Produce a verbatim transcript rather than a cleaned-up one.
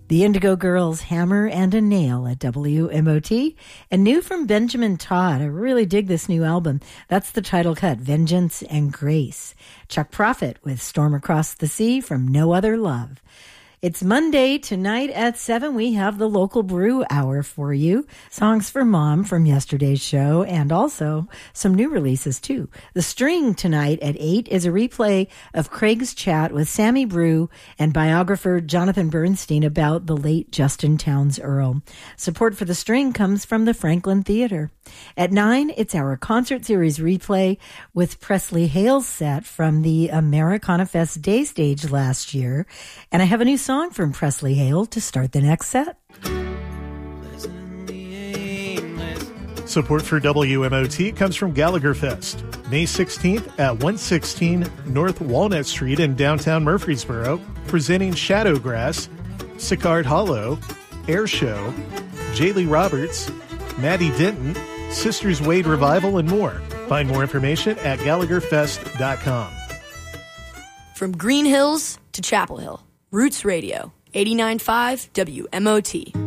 The Indigo Girls, Hammer and a Nail at W M O T. And new from Benjamin Todd. I really dig this new album. That's the title cut, Vengeance and Grace. Chuck Prophet with Storm Across the Sea from No Other Love. It's Monday. Tonight at seven, we have the Local Brew Hour for you. Songs for Mom from yesterday's show, and also some new releases, too. The String tonight at eight is a replay of Craig's chat with Sammy Brew and biographer Jonathan Bernstein about the late Justin Townes Earle. Support for The String comes from the Franklin Theater. At nine, it's our concert series replay with Presley Hale's set from the Americana Fest Day Stage last year. And I have a new song from Presley Hale to start the next set. Support for W M O T comes from Gallagher Fest, May sixteenth at one sixteen North Walnut Street in downtown Murfreesboro, presenting Shadowgrass, Sicard Hollow, Air Show, Jaylee Roberts, Maddie Denton, Sisters Wade Revival, and more. Find more information at gallagher fest dot com. From Green Hills to Chapel Hill, Roots Radio, eighty-nine point five W M O T.